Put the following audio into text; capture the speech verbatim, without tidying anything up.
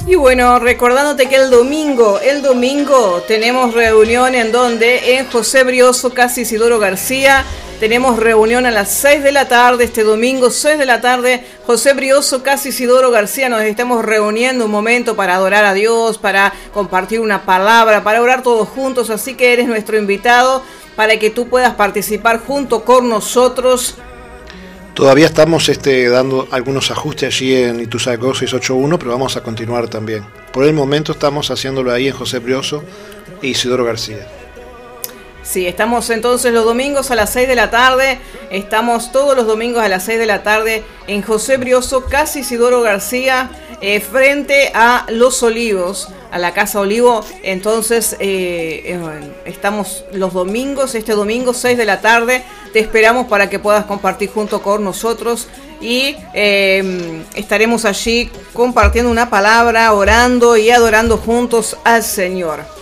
Y bueno, recordándote que el domingo, el domingo tenemos reunión en donde en José Brioso, Casa Isidoro García, tenemos reunión a las seis de la tarde, este domingo, seis de la tarde, José Brioso, Casa Isidoro García, nos estamos reuniendo un momento para adorar a Dios, para compartir una palabra, para orar todos juntos, así que eres nuestro invitado para que tú puedas participar junto con nosotros. Todavía estamos este, dando algunos ajustes allí en Ituzaingó seiscientos ochenta y uno, pero vamos a continuar también. Por el momento estamos haciéndolo ahí en José Brioso e Isidoro García. Sí, estamos entonces los domingos a las seis de la tarde, estamos todos los domingos a las seis de la tarde en José Brioso, Casa Isidoro García, eh, frente a Los Olivos, a la Casa Olivo. Entonces eh, eh, estamos los domingos, este domingo seis de la tarde, te esperamos para que puedas compartir junto con nosotros y eh, estaremos allí compartiendo una palabra, orando y adorando juntos al Señor.